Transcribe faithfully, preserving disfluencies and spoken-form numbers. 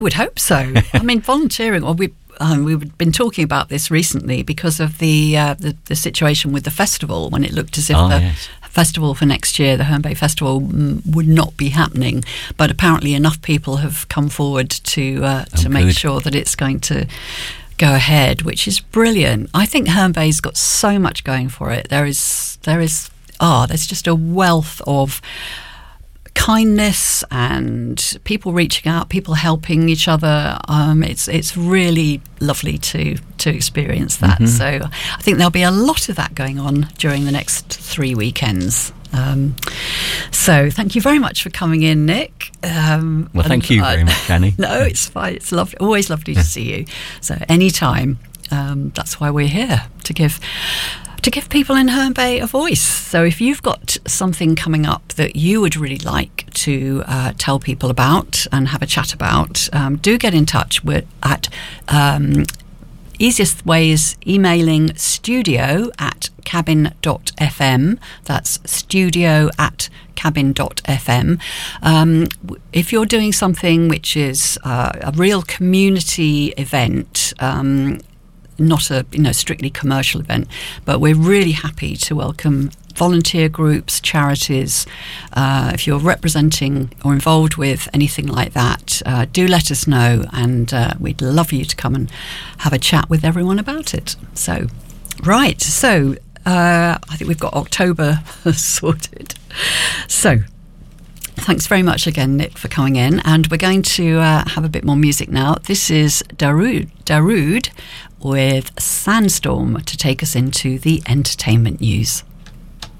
Would hope so. I mean, volunteering, or we um, we've been talking about this recently because of the, uh, the the situation with the festival, when it looked as if oh, the yes. festival for next year, the Herne Bay Festival, mm, would not be happening. But apparently enough people have come forward to uh, to oh, make good. sure that it's going to go ahead, which is brilliant. I think Herne Bay's got so much going for it. There is there is ah, oh, there's just a wealth of kindness and people reaching out, people helping each other. Um, it's it's really lovely to to experience that. Mm-hmm. So I think there'll be a lot of that going on during the next three weekends. Um, so thank you very much for coming in, Nick. Um, well, thank you very much, Annie. No, it's fine. It's lovely. Always lovely to see you. So anytime. Um, that's why we're here, to give to give people in Herne Bay a voice. So if you've got something coming up that you would really like to uh, tell people about and have a chat about, um, do get in touch. We're at um, easiest way is emailing studio at cabin dot f m. That's studio at cabin dot f m. Um, if you're doing something which is uh, a real community event, um, not a you know strictly commercial event, but we're really happy to welcome volunteer groups, charities. Uh, if you're representing or involved with anything like that, uh, do let us know, and uh, we'd love you to come and have a chat with everyone about it. So, right, so uh, I think we've got October sorted. So, thanks very much again, Nick, for coming in, and we're going to uh, have a bit more music now. This is Darude, Darude with Sandstorm to take us into the entertainment news.